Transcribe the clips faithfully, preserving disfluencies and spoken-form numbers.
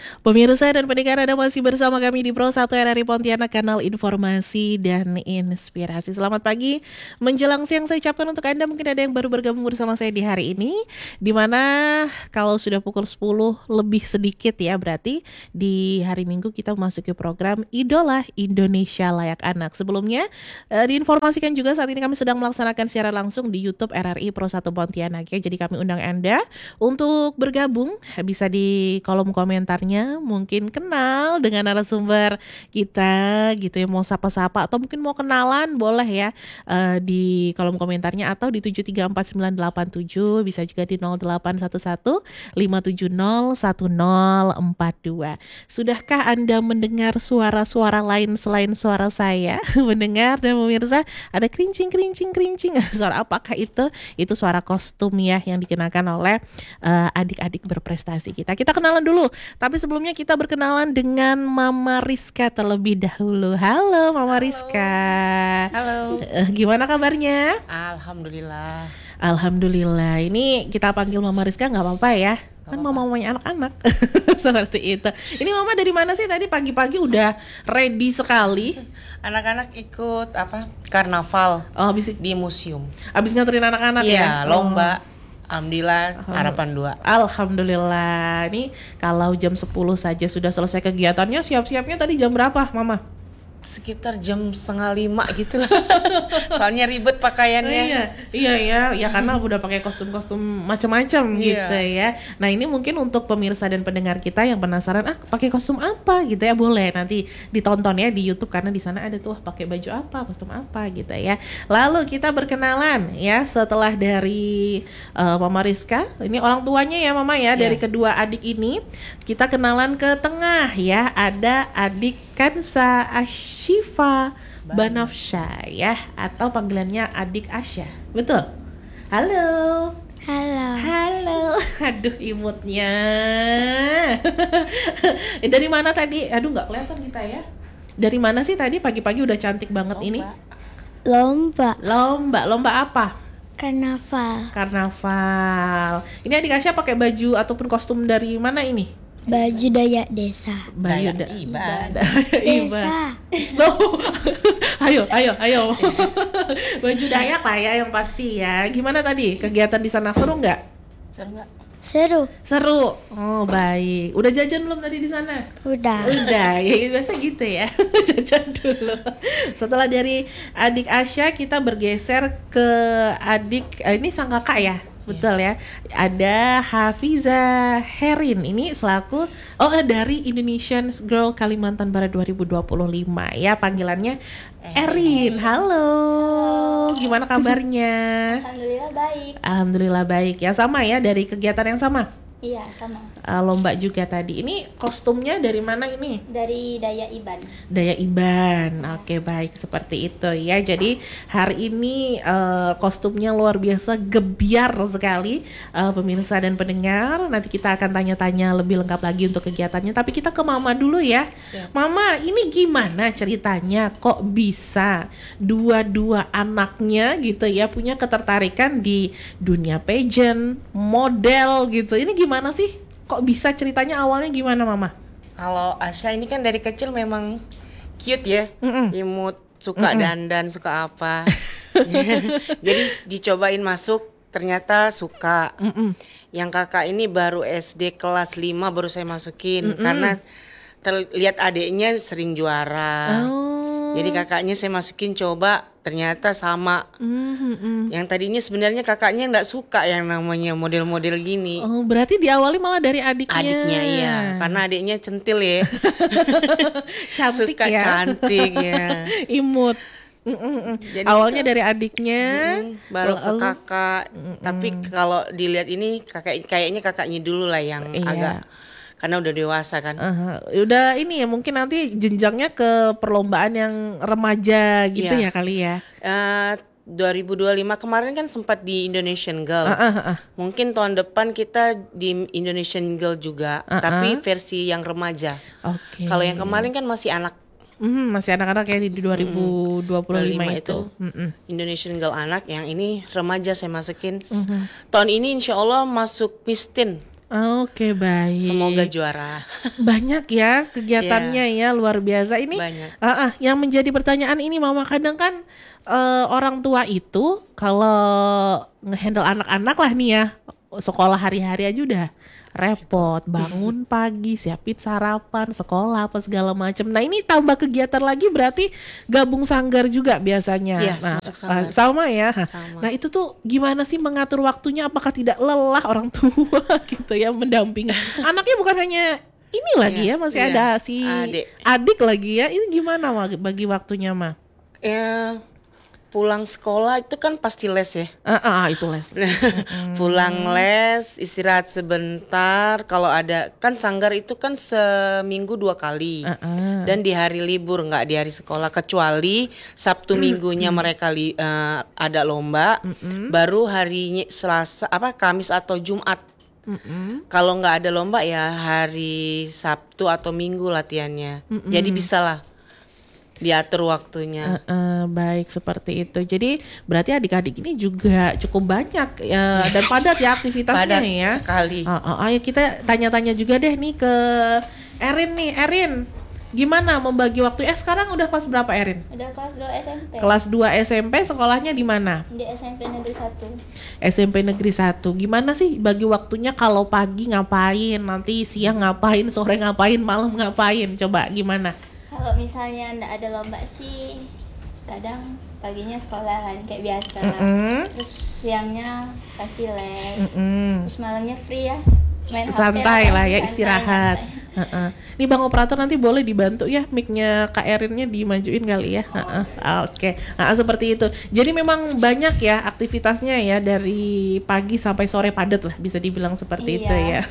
Pemirsa dan pendengar, Anda masih bersama kami di Pro satu R R I Pontianak, kanal informasi dan inspirasi. Selamat pagi menjelang siang saya ucapkan untuk Anda. Mungkin ada yang baru bergabung bersama saya di hari ini, dimana kalau sudah pukul sepuluh lebih sedikit ya, berarti di hari Minggu kita memasuki program Idola Indonesia Layak Anak. Sebelumnya eh, diinformasikan juga saat ini kami sedang melaksanakan secara langsung di YouTube R R I Pro satu Pontianak ya. Jadi kami undang Anda untuk bergabung, bisa di kolom komentarnya, mungkin kenal dengan narasumber kita gitu ya, mau sapa-sapa atau mungkin mau kenalan boleh ya, eh, di kolom komentarnya atau di tujuh tiga empat sembilan delapan tujuh, bisa juga di nol delapan satu satu lima tujuh nol satu nol empat dua. Sudahkah Anda mendengar suara-suara lain selain suara saya? Mendengar dan pemirsa ada kerincing-kerincing-kerincing. Suara apakah itu? Itu suara kostum ya yang dikenakan oleh uh, adik-adik berprestasi kita. Kita kenalan dulu, tapi sebelumnya kita berkenalan dengan Mama Rizka terlebih dahulu. Halo Mama Halo. Rizka. Halo. Uh, gimana kabarnya? Alhamdulillah. Alhamdulillah. Ini kita panggil Mama Rizka nggak apa-apa ya? Kan mama-mamanya anak-anak. Seperti itu. Ini Mama dari mana sih? Tadi pagi-pagi udah ready sekali. Anak-anak ikut apa? Karnaval. Oh, habis di museum. Habis nganterin anak-anak ya? Iya, lomba. Oh. Alhamdulillah, harapan dua. Alhamdulillah. Ini kalau jam sepuluh saja sudah selesai kegiatannya, siap-siapnya tadi jam berapa, Mama? Sekitar jam setengah lima gitu lah. Soalnya ribet pakaiannya. Oh, iya, iya ya, ya karena udah pakai kostum-kostum macam-macam Iya. gitu ya. Nah ini mungkin untuk pemirsa dan pendengar kita yang penasaran, ah pakai kostum apa gitu ya, boleh nanti ditonton ya di YouTube karena di sana ada tuh pakai baju apa, kostum apa gitu ya. Lalu kita berkenalan ya setelah dari uh, Mama Rizka, ini orang tuanya ya Mama ya, Iya. dari kedua adik ini kita kenalan ke tengah ya, ada adik Kansa Ashifa Banafsha ya, atau panggilannya adik Asya. Betul? Halo. Halo. Halo. Aduh imutnya. Eh, dari mana tadi? Aduh nggak kelihatan kita ya. Dari mana sih tadi pagi-pagi udah cantik banget Lomba. ini? Lomba Lomba. Lomba apa? karnaval. Karnaval. Ini adik Asya pakai baju ataupun kostum dari mana ini? Baju Dayak Desa. Baju Dayak da- Iban. Iban. Desa. Loh. ayo, ayo, ayo. Baju Dayak lah ya yang pasti ya. Gimana tadi kegiatan di sana, seru nggak? Seru nggak? Seru. Seru. Oh baik. Udah jajan belum tadi di sana? Udah. Udah. Ya biasa gitu ya. Jajan dulu. Setelah dari adik Asya kita bergeser ke adik eh, ini sang kakak ya. Betul ya. Ada Hafiza Herin ini selaku oh eh, dari Indonesian Girl Kalimantan Barat dua ribu dua puluh lima ya, panggilannya Erin. Halo. Gimana kabarnya? Alhamdulillah baik. Alhamdulillah baik ya, sama ya dari kegiatan yang sama. Iya, sama. Uh, lomba juga tadi. Ini kostumnya dari mana ini? Dari Dayak Iban. Daya Iban. Oke baik, seperti itu ya. Jadi hari ini uh, kostumnya luar biasa gebiar sekali, uh, pemirsa dan pendengar. Nanti kita akan tanya-tanya lebih lengkap lagi untuk kegiatannya. Tapi kita ke Mama dulu ya. Ya. Mama, ini gimana ceritanya kok bisa dua-dua anaknya gitu ya punya ketertarikan di dunia pageant, model gitu. Ini gimana sih? Kok bisa ceritanya awalnya gimana Mama? Kalau Asya ini kan dari kecil memang cute ya. Mm-mm. Imut, suka Mm-mm. dandan, suka apa. Jadi dicobain masuk, ternyata suka. Mm-mm. Yang kakak ini baru S D kelas lima baru saya masukin. Mm-mm. Karena terlihat adiknya sering juara. Oh. Jadi kakaknya saya masukin coba, ternyata sama. Mm-mm. Yang tadinya sebenarnya kakaknya nggak suka yang namanya model-model gini. Oh, berarti diawali malah dari adiknya. Adiknya iya, karena adiknya centil ya. Cantik Suka ya. cantik ya. Imut. Mm-mm. Jadi Awalnya itu- dari adiknya, Mm, baru ke lalu- kakak. Tapi kalau dilihat ini kakak kayaknya kakaknya dulu lah yang Iya. agak, karena udah dewasa kan. Aha. Udah ini ya, mungkin nanti jenjangnya ke perlombaan yang remaja gitu ya Iya. kali ya. Eh, dua ribu dua puluh lima kemarin kan sempat di Indonesian Girl. Ah, ah, ah. Mungkin tahun depan kita di Indonesian Girl juga, Ah, tapi ah. versi yang remaja. Oke. Kalau yang kemarin kan masih anak. Mhm, masih anak-anak ya di dua ribu dua puluh lima dua puluh lima itu. itu. Mm-mm. Indonesian Girl anak, yang ini remaja saya masukin. Mhm. Tahun ini insya Allah masuk Miss Teen. Oke, baik. Semoga juara. Banyak ya kegiatannya ya, luar biasa ini. Banyak. Ah, ah, yang menjadi pertanyaan ini Mama, kadang kan eh, orang tua itu kalau ngehandle anak-anak lah nih ya, sekolah hari-hari aja udah repot, bangun pagi, siapin sarapan, sekolah apa segala macam. Nah ini tambah kegiatan lagi berarti gabung sanggar juga biasanya. Iya, Nah, masuk sanggar. ah, sama ya. Sama. Nah itu tuh gimana sih mengatur waktunya? Apakah tidak lelah orang tua gitu ya mendampingi? Anaknya bukan hanya ini lagi Iya, ya, masih iya. ada si Adik. adik lagi ya. Ini gimana Ma, bagi waktunya mah? Ya, pulang sekolah itu kan pasti les ya. Ah, ah, itu les. Pulang les, istirahat sebentar. Kalau ada, kan sanggar itu kan seminggu dua kali. Ah, ah. Dan di hari libur, nggak di hari sekolah. Kecuali Sabtu Minggunya mereka li, eh, ada lomba. Baru harinya Selasa, apa Kamis atau Jumat. Mm-mm. Kalau nggak ada lomba ya hari Sabtu atau Minggu latihannya. Jadi bisalah diatur waktunya. Eh, eh, baik seperti itu. Jadi berarti adik-adik ini juga cukup banyak ya, dan padat ya aktivitasnya Padat ya. sekali. Oh, oh, ayo kita tanya-tanya juga deh nih ke Erin nih. Erin, gimana membagi waktu? Eh sekarang udah kelas berapa Erin? Udah kelas dua S M P. Kelas dua S M P, sekolahnya di mana? Di S M P Negeri satu. S M P Negeri satu. Gimana sih bagi waktunya, kalau pagi ngapain, nanti siang ngapain, sore ngapain, malam ngapain? Coba gimana? Kalau misalnya ndak ada lomba sih, kadang paginya sekolahan kayak biasa. Mm-mm. Terus siangnya pasti les. Mm-mm. Terus malamnya free ya, main H P Santai lah ya, santai, istirahat. santai. Heeh. Nih Bang Operator nanti boleh dibantu ya mic-nya Kak Erinnya dimajuin kali ya. Heeh. Oke. Nah, seperti itu. Jadi memang banyak ya aktivitasnya ya, dari pagi sampai sore padat lah, bisa dibilang seperti Iya. itu ya.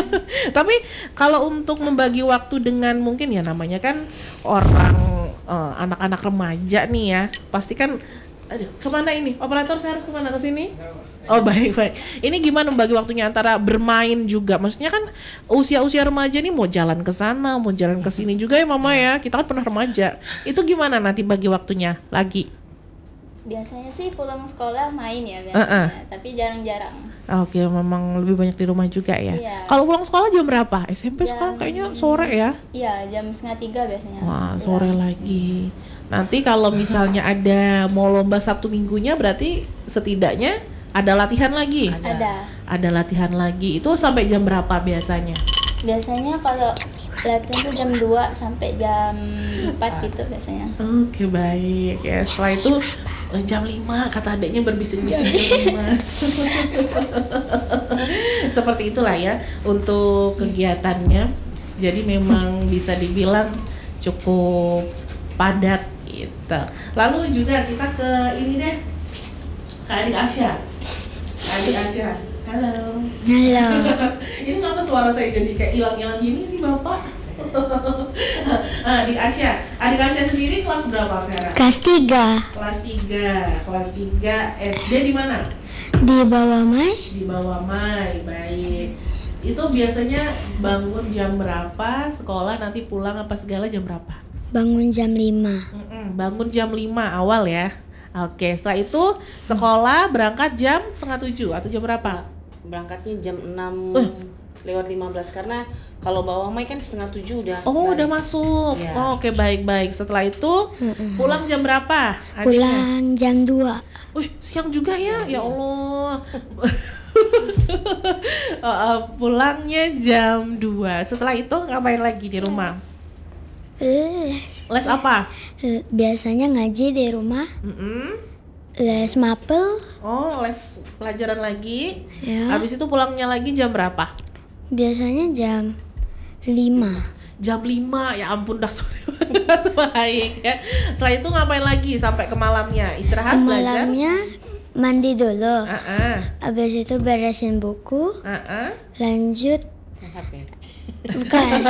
Tapi kalau untuk membagi waktu dengan, mungkin ya namanya kan orang eh, anak-anak remaja nih ya, pasti kan, aduh, kemana ini? Operator saya harus kemana, ke sini? Oh baik baik. Ini gimana membagi waktunya antara bermain juga? Maksudnya kan usia-usia remaja nih mau jalan ke sana, mau jalan ke sini juga ya Mama ya. Kita kan pernah remaja. Itu gimana nanti bagi waktunya lagi? Biasanya sih pulang sekolah main ya biasanya, Uh-uh. tapi jarang-jarang. Oke, memang lebih banyak di rumah juga ya. Iya. Kalau pulang sekolah jam berapa? S M P Jam- sekarang kayaknya sore ya. Iya, jam setengah tiga biasanya. Wah, Pulang. sore lagi. Nanti kalau misalnya ada mau lomba Sabtu Minggunya, berarti setidaknya ada latihan lagi. Ada. Ada latihan lagi. Itu sampai jam berapa biasanya? Biasanya kalau latihan tuh jam dua sampai jam empat gitu biasanya. Oke, baik ya. Setelah itu eh, jam lima, kata adiknya berbisik-bisik jam lima. Seperti itulah ya untuk kegiatannya. Jadi memang bisa dibilang cukup padat gitu. Lalu juga kita ke ini deh, ke adik Asya. Adik Asya, halo. Halo. Ini kenapa suara saya jadi kayak hilang-hilang gini sih Bapak? Adik Asya, adik Asya sendiri kelas berapa sekarang? Kelas tiga Kelas tiga, kelas tiga S D di mana? di bawah Mai. Di bawah Mai, baik. Itu biasanya bangun jam berapa, sekolah nanti pulang apa segala jam berapa? Bangun jam lima. Mm-mm, bangun jam lima awal ya. Oke, setelah itu sekolah berangkat jam setengah tujuh atau jam berapa? Berangkatnya jam enam Eh. lewat lima belas karena kalau bawah Mai kan setengah tujuh udah. Oh, udah naik. masuk. Iya. Oh, oke, baik-baik. Setelah itu pulang jam berapa? Adiknya? Pulang jam dua. Wih, siang juga ya, ya Allah. Uh, uh, pulangnya jam dua. Setelah itu ngapain lagi di rumah? Les. Les apa? Eh, Biasanya ngaji di rumah. Mm-mm. Les mapel. Oh, les pelajaran lagi. Ya. Habis itu pulangnya lagi jam berapa? Biasanya jam lima. Jam lima, ya ampun dah sore banget. Baik ya. Setelah itu ngapain lagi sampai ke malamnya? Istirahat, belajar? Malamnya mandi dulu. Ah, Habis itu beresin buku. ah, ah. Lanjut H P. bukan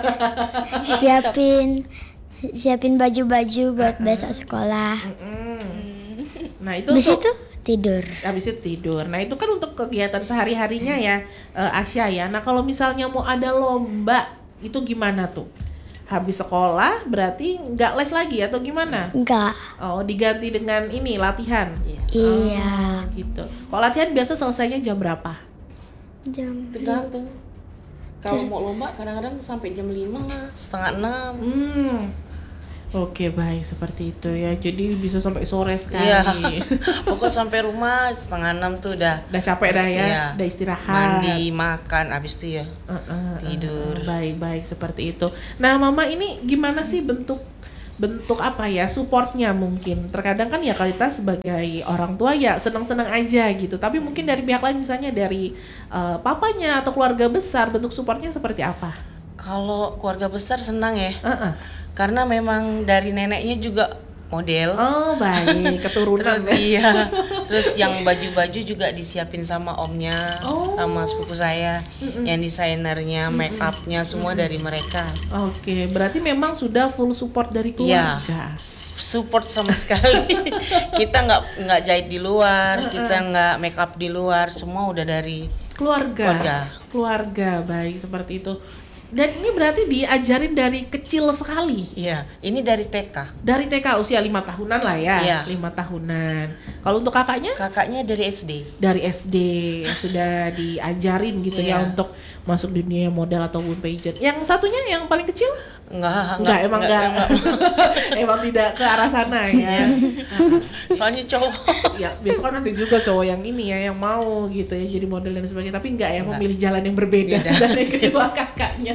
siapin siapin baju-baju buat besok sekolah. Mm. Nah, itu Habis untuk itu tidur. habis itu tidur. Nah, itu kan untuk kegiatan sehari-harinya ya, eh, Asya ya. Nah, kalau misalnya mau ada lomba, itu gimana tuh? Habis sekolah berarti nggak les lagi atau gimana? Enggak. Oh, diganti dengan ini latihan. Iya. Iya. Oh, gitu. Kalau latihan biasa selesainya jam berapa? Jam Tergantung. Kalau mau lomba kadang-kadang sampai jam lima, setengah enam. Hmm. Oke, baik seperti itu ya. Jadi bisa sampai sore sekali. Iya. Pokok sampai rumah setengah enam tuh udah Udah capek dah ya, iya. udah istirahat. Mandi, makan, abis itu ya Uh, uh, tidur. uh, baik-baik seperti itu. Nah, Mama ini gimana sih bentuk bentuk apa ya supportnya mungkin? Terkadang kan ya kita sebagai orang tua ya senang-senang aja gitu. Tapi mungkin dari pihak lain misalnya dari uh, papanya atau keluarga besar bentuk supportnya seperti apa? Kalau keluarga besar senang ya, Uh-uh. karena memang dari neneknya juga model. Oh baik, keturunan Terus ya. iya, terus yang baju-baju juga disiapin sama omnya, Oh. sama sepupu saya, yang desainernya, make upnya semua dari mereka. Oke, berarti memang sudah full support dari Iya, keluarga. support sama sekali. Kita nggak nggak jahit di luar, kita nggak make up di luar, semua udah dari Keluarga. Keluarga. Keluarga, baik seperti itu. Dan ini berarti diajarin dari kecil sekali. Iya, ini dari T K. Dari T K usia lima tahunan lah ya. Iya. lima tahunan. Kalau untuk kakaknya Kakaknya dari S D. dari S D sudah diajarin gitu ya Iya. untuk masuk dunia model ataupun pageant. Yang satunya yang paling kecil? Enggak, Enggak, emang enggak. Emang tidak ke arah sana ya. Soalnya cowok. Ya, biasa kan ada juga cowok yang ini ya yang mau gitu ya jadi model dan sebagainya, tapi enggak ya, Enggak. memilih jalan yang berbeda Beda. dari kedua kakaknya.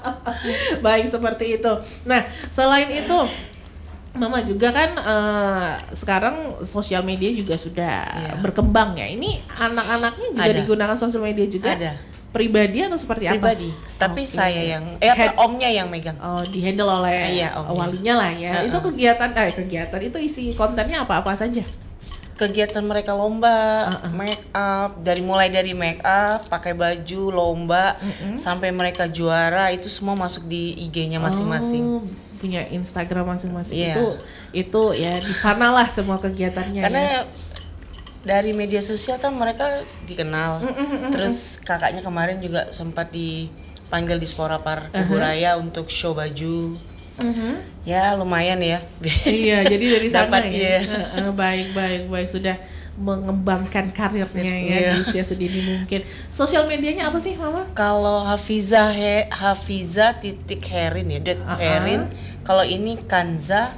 Baik seperti itu. Nah, selain itu Mama juga kan eh, sekarang sosial media juga sudah Iya. berkembang ya. Ini anak-anaknya juga Ada. digunakan sosial media juga? Ada. Pribadi atau seperti apa? Pribadi. Tapi Oke. saya yang eh apa, Head- omnya yang megang. Oh, di handle oleh Iya, omnya. walinya lah ya. Uh-uh. Itu kegiatan, eh kegiatan itu isi kontennya apa-apa saja? Kegiatan mereka lomba, Uh-uh. make up, dari mulai dari make up, pakai baju, lomba, sampai mereka juara itu semua masuk di I G-nya masing-masing. Oh, punya Instagram masing-masing. Iya. Itu itu ya di sanalah semua kegiatannya. Karena ya. dari media sosial kan mereka dikenal. Terus kakaknya kemarin juga sempat dipanggil di Spora Par Kuburaya untuk show baju. Mhm. Ya lumayan ya. Iya, jadi dari sana Dapat, ya. iya. Heeh, baik baik baik sudah mengembangkan karirnya ya Iya. di usia sedini mungkin. Sosial medianya apa sih, Mama? Kalau Hafiza he, Hafiza titik Herin ya, dot Uh-uh. Herin. Kalau ini Kanza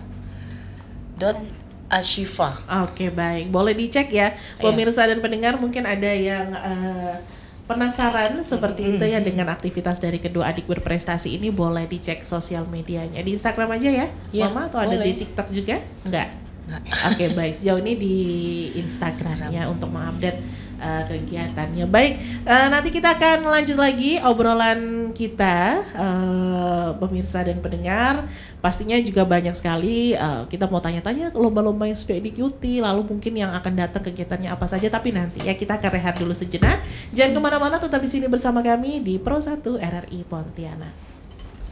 dot Ashifa. Oke, baik. Boleh dicek ya. Pemirsa dan pendengar mungkin ada yang eh, penasaran seperti itu ya dengan aktivitas dari kedua adik berprestasi ini, boleh dicek sosial medianya. Di Instagram aja ya, Iya, Mama, atau ada boleh. di TikTok juga? Enggak. Nggak. Oke, baik. Sejauh ini di Instagram ya untuk mengupdate uh, kegiatannya. Baik, uh, nanti kita akan lanjut lagi obrolan kita, uh, pemirsa dan pendengar. Pastinya juga banyak sekali uh, kita mau tanya-tanya lomba-lomba yang sudah diikuti, lalu mungkin yang akan datang kegiatannya apa saja. Tapi nanti ya kita akan rehat dulu sejenak. Jangan kemana-mana, tetap di sini bersama kami di Pro satu R R I Pontianak.